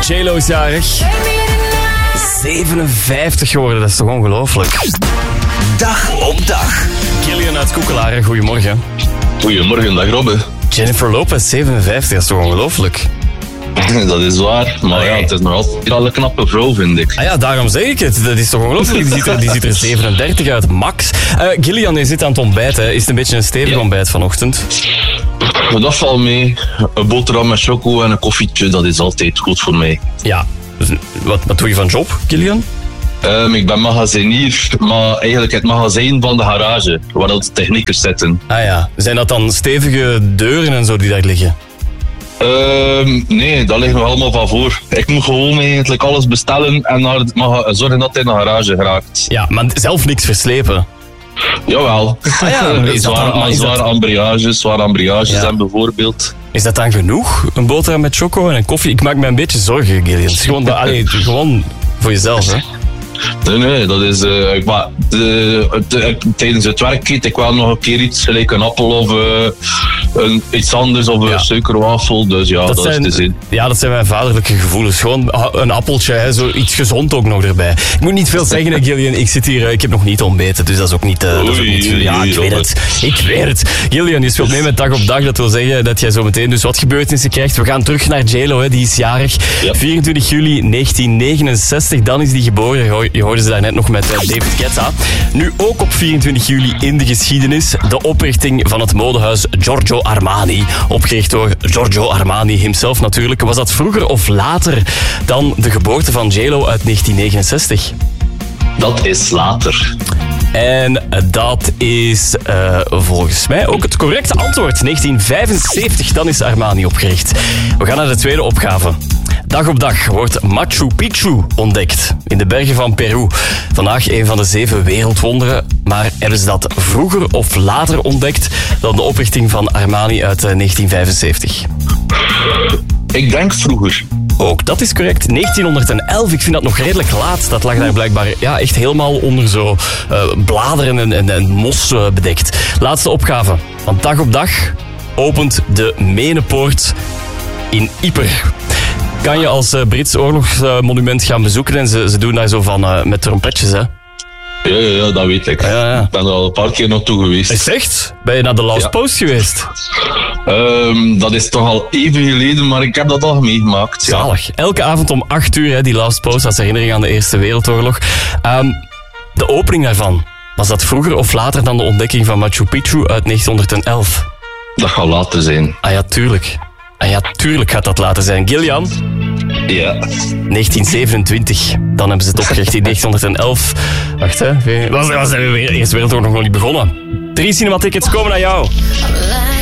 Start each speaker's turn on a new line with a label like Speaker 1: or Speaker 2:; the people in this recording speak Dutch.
Speaker 1: J-Lo is jarig. 57 geworden, dat is toch ongelooflijk.
Speaker 2: Dag op dag.
Speaker 1: Gillian uit Koekelaren, goedemorgen.
Speaker 3: Goedemorgen, dag Robbe.
Speaker 1: Jennifer Lopez, 57, dat is toch ongelooflijk.
Speaker 3: Dat is waar, maar ja, het is nog altijd al een knappe vrouw, vind ik.
Speaker 1: Ah ja, daarom zeg ik het. Dat is toch ongelooflijk. Die ziet er 37 uit, max. Gillian, je zit aan het ontbijt, hè. Is het een beetje een stevig ontbijt vanochtend?
Speaker 3: Dat valt mee. Een boterham met choco en een koffietje, dat is altijd goed voor mij.
Speaker 1: Ja. Dus wat doe je van job, Gillian?
Speaker 3: Ik ben magazinier, maar eigenlijk het magazijn van de garage, waar de techniekers zitten.
Speaker 1: Ah ja. Zijn dat dan stevige deuren en zo die daar liggen?
Speaker 3: Nee, dat ligt nog allemaal van voor. Ik moet gewoon eigenlijk alles bestellen en zorgen dat hij naar de garage geraakt.
Speaker 1: Ja, maar zelf niks verslepen.
Speaker 3: Jawel.
Speaker 1: Ah ja,
Speaker 3: zware embrayages en bijvoorbeeld.
Speaker 1: Is dat dan genoeg? Een boterham met choco en een koffie? Ik maak me een beetje zorgen, Gillian. Het is gewoon voor jezelf, hè?
Speaker 3: Nee, dat is... tijdens het werk eet ik wel nog een keer iets, gelijk een appel of iets anders, of een suikerwafel. Dus ja, dat is te zin. Ja, dat zijn mijn vaderlijke gevoelens. Gewoon een appeltje, hè, zo iets gezond ook nog erbij. Ik moet niet veel zeggen, hè, Gillian. Ik zit hier, ik heb nog niet ontbeten, dus dat is ook niet... ja, ik weet het. Gillian, je speelt mee met Dag op Dag. Dat wil zeggen dat jij zo meteen dus wat gebeurtenissen krijgt. We gaan terug naar J-Lo, hè, die is jarig. Ja. 24 juli 1969, dan is die geboren. Je hoorde ze daarnet nog met David Guetta. Nu ook op 24 juli in de geschiedenis. De oprichting van het modehuis Giorgio Armani. Opgericht door Giorgio Armani himself natuurlijk. Was dat vroeger of later dan de geboorte van J-Lo uit 1969? Dat is later.
Speaker 1: En dat is volgens mij ook het correcte antwoord. 1975, dan is Armani opgericht. We gaan naar de tweede opgave. Dag op dag wordt Machu Picchu ontdekt in de bergen van Peru. Vandaag een van de 7 wereldwonderen. Maar hebben ze dat vroeger of later ontdekt dan de oprichting van Armani uit 1975?
Speaker 3: Ik denk vroeger.
Speaker 1: Ook dat is correct. 1911, ik vind dat nog redelijk laat. Dat lag daar blijkbaar echt helemaal onder zo bladeren en mos bedekt. Laatste opgave. Want Dag op Dag opent de Menepoort in Yper. Kan je als Brits oorlogsmonument gaan bezoeken en ze doen daar zo van met trompetjes, hè?
Speaker 3: Ja, dat weet ik.
Speaker 1: Ja.
Speaker 3: Ik ben er al een paar keer naartoe geweest.
Speaker 1: Is echt? Ben je naar de Last Post geweest?
Speaker 3: Dat is toch al even geleden, maar ik heb dat al meegemaakt. Ja.
Speaker 1: Zalig. Elke avond om 8 uur, hè, die Last Post, als herinnering aan de Eerste Wereldoorlog. De opening daarvan, was dat vroeger of later dan de ontdekking van Machu Picchu uit 1911?
Speaker 3: Dat gaat later zijn.
Speaker 1: Ah ja, tuurlijk gaat dat later zijn. Gillian?
Speaker 3: Ja.
Speaker 1: 1927. Dan hebben ze het opgericht in 1911. Wacht, hè. Was de Eerste Wereldoorlog nog niet begonnen? 3 cinematickets komen naar jou.